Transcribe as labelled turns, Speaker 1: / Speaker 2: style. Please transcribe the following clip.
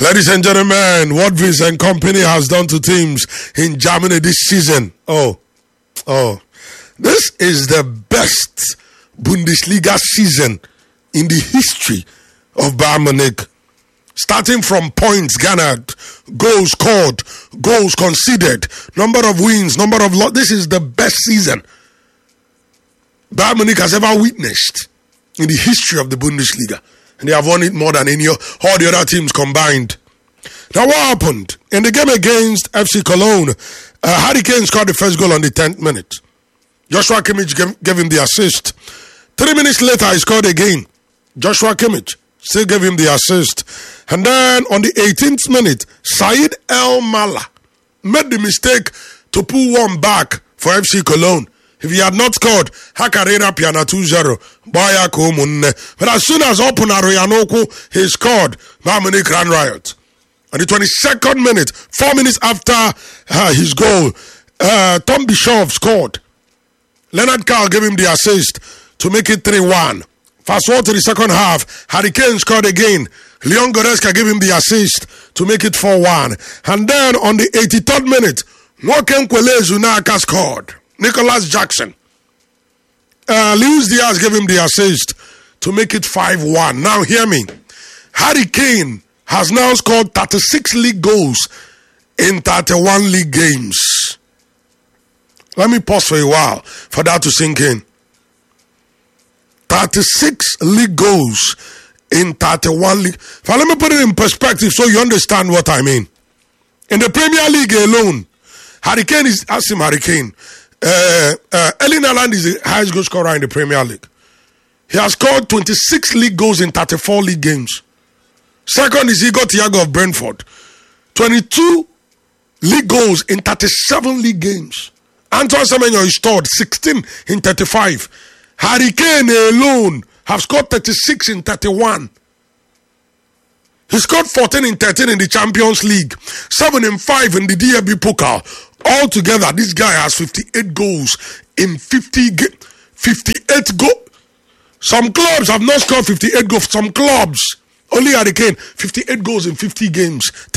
Speaker 1: Ladies and gentlemen, what Vincent Company has done to teams in Germany this season. This is the best Bundesliga season in the history of Bayern Munich. Starting from points garnered, goals scored, goals conceded, number of wins, number of losses. This is the best season Bayern Munich has ever witnessed in the history of the Bundesliga. And they have won it more than all the other teams combined. Now what happened? In the game against FC Cologne, Harry Kane scored the first goal on the 10th minute. Joshua Kimmich gave him the assist. 3 minutes later, he scored again. Joshua Kimmich still gave him the assist. And then on the 18th minute, Said El Mala made the mistake to pull one back for FC Cologne. If he had not scored, Hakarera Piana 2-0. But as soon as Opuna Royanoku, he scored, Bayern Munich ran riot. On the 22nd minute, 4 minutes after his goal, Tom Bischoff scored. Leonard Carl gave him the assist to make it 3-1. Fast forward to the second half, Harry Kane scored again. Leon Goretzka gave him the assist to make it 4-1. And then on the 83rd minute, Joaquin Zunaka scored. Nicholas Jackson. Luis Diaz gave him the assist to make it 5-1. Now hear me. Harry Kane has now scored 36 league goals in 31 league games. Let me pause for a while for that to sink in. 36 league goals in 31 league. Now let me put it in perspective so you understand what I mean. In the Premier League alone, Harry Kane is, ask him Harry Kane. Erling Haaland is the highest goal scorer in the Premier League. He has scored 26 league goals in 34 league games. Second is Igor Thiago of Brentford. 22 league goals in 37 league games. Antoine Semenyo is third, 16 in 35. Harry Kane alone have scored 36 in 31. He scored 14 in 13 in the Champions League, 7 in 5 in the DFB Pokal. Altogether, this guy has 58 goals in 58 goals. Some clubs have not scored 58 goals. Some clubs, only Harry Kane, 58 goals in 50 games.